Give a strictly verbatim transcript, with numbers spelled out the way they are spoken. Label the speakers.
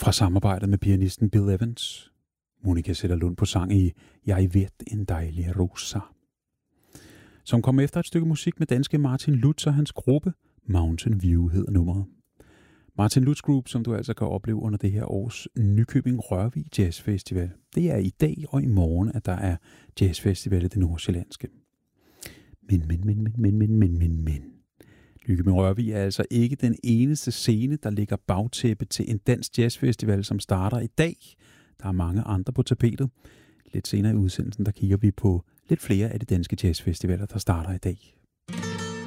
Speaker 1: Fra samarbejdet med pianisten Bill Evans. Monica Zetterlund på sang i Jeg vet en dejlig rosa. Som kom efter et stykke musik med danske Martin Lutz og hans gruppe Mountain View hedder nummeret. Martin Lutz Group, som du altså kan opleve under det her års Nykøbing Rørvig Jazz Festival. Det er i dag og i morgen, at der er Jazz Festival i det nordsjællandske. Men, men, men, men, men, men, men, men, men. Nykøbing Rørvig er altså ikke den eneste scene, der ligger bagtæppe til en dansk jazzfestival, som starter i dag. Der er mange andre på tapetet. Lidt senere i udsendelsen, der kigger vi på lidt flere af de danske jazzfestivaler, der starter i dag.